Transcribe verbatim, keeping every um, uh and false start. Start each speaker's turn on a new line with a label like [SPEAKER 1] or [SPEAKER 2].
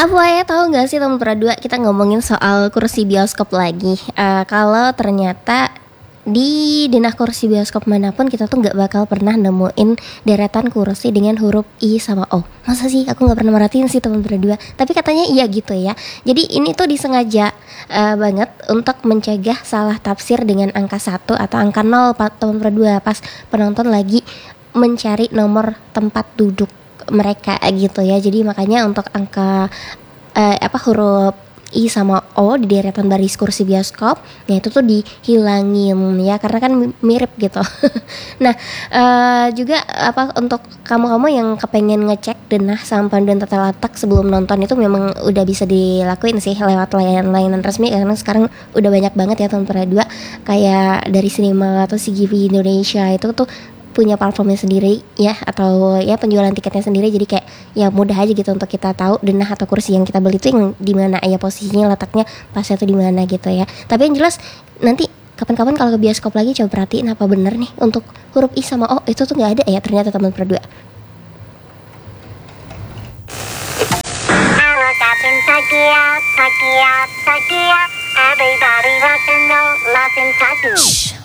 [SPEAKER 1] Apa ya, tahu nggak sih teman berdua, kita ngomongin soal kursi bioskop lagi. Eh, kalau ternyata di denah kursi bioskop manapun kita tuh nggak bakal pernah nemuin deretan kursi dengan huruf I sama O. Masa sih? Aku nggak pernah merhatiin sih teman berdua. Tapi katanya iya gitu ya. Jadi ini tuh disengaja eh, banget untuk mencegah salah tafsir dengan angka satu atau angka nol teman berdua pas penonton lagi mencari nomor tempat duduk mereka gitu ya. Jadi makanya untuk angka eh, apa huruf I sama O di deretan baris kursi bioskop, ya itu tuh dihilangin ya karena kan mirip gitu. Nah eh, juga apa untuk kamu-kamu yang kepengen ngecek denah sama panduan tata letak sebelum nonton itu memang udah bisa dilakuin sih lewat layanan-layanan resmi, karena sekarang udah banyak banget ya teman-teman dua kayak dari Cinema atau C G V Indonesia itu tuh punya platformnya sendiri ya, atau ya penjualan tiketnya sendiri. Jadi kayak ya mudah aja gitu untuk kita tahu denah atau kursi yang kita beli itu yang di mana ya posisinya, letaknya pasnya tuh di mana gitu ya. Tapi yang jelas nanti kapan-kapan kalau ke bioskop lagi coba perhatiin apa bener nih untuk huruf I sama O itu tuh nggak ada ya ternyata teman berdua.
[SPEAKER 2] Everybody rock and roll, laughing, talking.